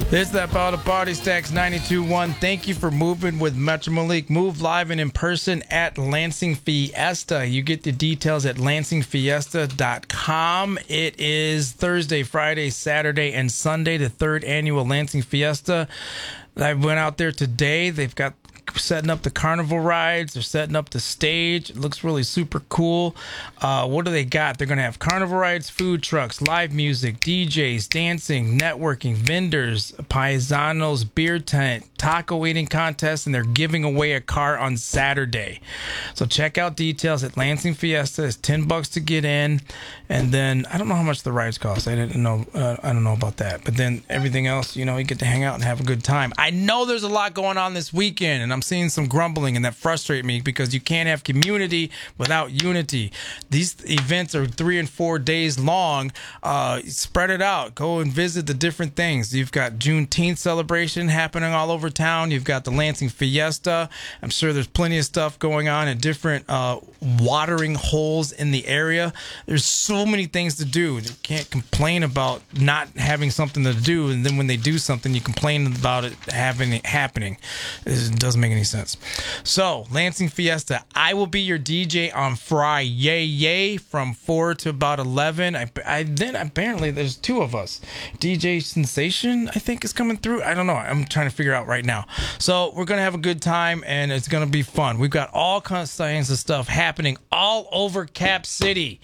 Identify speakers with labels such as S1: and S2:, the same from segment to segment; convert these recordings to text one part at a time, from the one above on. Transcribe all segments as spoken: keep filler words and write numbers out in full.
S1: It's that about the Party Stacks ninety-two point one. Thank you for moving with Metro Malik. Move live and in person at Lansing Fiesta. You get the details at lansing fiesta dot com. It is Thursday, Friday, Saturday, and Sunday, the third annual Lansing Fiesta. I went out there today. They've got setting up the carnival rides. They're setting up the stage. It looks really super cool. Uh, what do they got? They're going to have carnival rides, food trucks, live music, D Js, dancing, networking, vendors, paisanos, beer tent, taco eating contest, and they're giving away a car on Saturday. So check out details at Lansing Fiesta. It's ten bucks to get in. And then I don't know how much the rides cost. I didn't know. Uh, I don't know about that. But then everything else, you know, you get to hang out and have a good time. I know there's a lot going on this weekend, and I'm seeing some grumbling, and that frustrates me because you can't have community without unity. These events are three and four days long. Uh, spread it out. Go and visit the different things. You've got Juneteenth celebration happening all over town. You've got the Lansing Fiesta. I'm sure there's plenty of stuff going on at different uh, watering holes in the area. There's so many things to do. You can't complain about not having something to do, and then when they do something, you complain about it having it happening. It doesn't make any sense. So, Lansing Fiesta. I will be your D J on Friday, yay, yay, from four to about eleven. I, I then apparently there's two of us. D J Sensation, I think, is coming through. I don't know. I'm trying to figure out right now. So, we're going to have a good time, and it's going to be fun. We've got all kinds of stuff happening all over Cap City.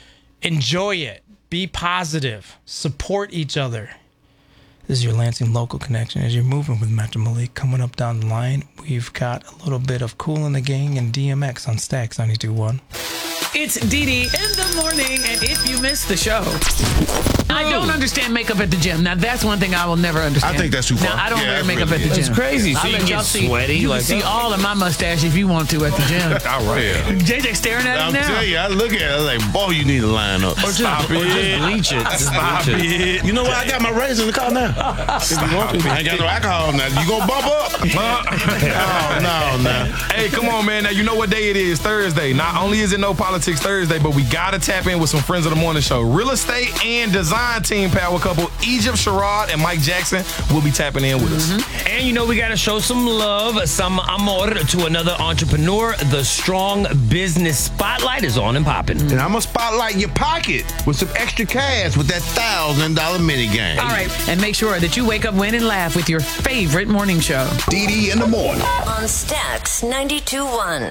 S1: Enjoy it. Be positive. Support each other. This is your Lansing Local Connection. As you're moving with Metro Malik, coming up down the line, we've got a little bit of Kool and the Gang and D M X on Stacks ninety-two point one.
S2: It's Dee Dee in the morning, and if you missed the show, I don't understand makeup at the gym. Now, that's one thing I will never understand.
S3: I think that's too far.
S2: Now, I don't
S3: yeah,
S2: wear makeup
S3: really
S2: at the
S3: is.
S2: gym.
S4: It's crazy. So
S2: I'll
S4: you
S2: let
S4: can
S2: y'all
S4: get
S2: see,
S4: sweaty.
S2: You
S4: like
S2: can see
S4: that.
S2: all of my mustache if you want to at the gym.
S3: All right.
S2: J J staring at
S3: I'm
S2: it now.
S3: telling you, I look at it I was like, boy, you need to line up.
S4: Or just, or just bleach it. Just
S3: Stop
S4: bleach it.
S3: it. You know what? I got my razor in the car now. If you want to. I ain't got no alcohol now. You gonna bump up? Oh, no, no.
S5: Hey, come on, man. Now, you know what day it is. Thursday. Not only is it No Politics Thursday, but we got to tap in with some friends of the morning show. Real estate and design team power couple Egypt Sherrod and Mike Jackson will be tapping in with us.
S4: Mm-hmm. And you know we got to show some love, some amor to another entrepreneur. The Strong Business Spotlight is on and popping.
S3: And I'm gonna spotlight your pocket with some extra cash with that thousand dollar mini game.
S2: All right, and make sure that you wake up, win, and laugh with your favorite morning show.
S3: Dee Dee in the morning.
S6: On Stacks ninety-two point one.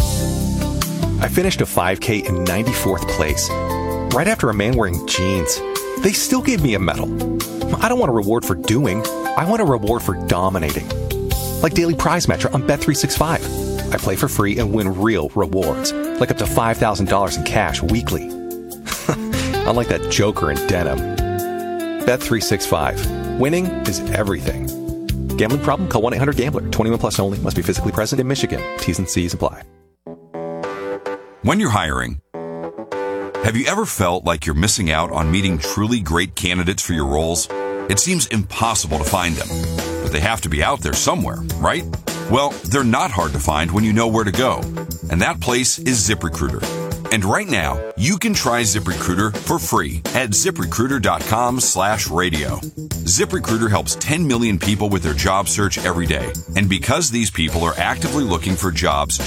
S7: I finished a five K in ninety-fourth place, right after a man wearing jeans. They still gave me a medal. I don't want a reward for doing. I want a reward for dominating. Like Daily Prize Matcher on Bet three sixty-five. I play for free and win real rewards, like up to five thousand dollars in cash weekly. Unlike that joker in denim. Bet three sixty-five. Winning is everything. Gambling problem? Call one eight hundred gambler. twenty-one plus only. Must be physically present in Michigan. T's and C's apply.
S8: When you're hiring, have you ever felt like you're missing out on meeting truly great candidates for your roles? It seems impossible to find them, but they have to be out there somewhere, right? Well, they're not hard to find when you know where to go, and that place is ZipRecruiter. And right now, you can try ZipRecruiter for free at ZipRecruiter.com slash radio. ZipRecruiter helps ten million people with their job search every day. And because these people are actively looking for jobs